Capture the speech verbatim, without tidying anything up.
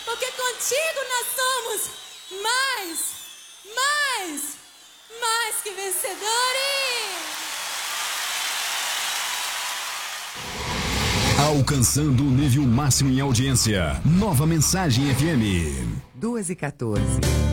porque contigo nós somos mais, mais, mais que vencedores. Alcançando o nível máximo em audiência. Nova Mensagem F M. duas e quatorze.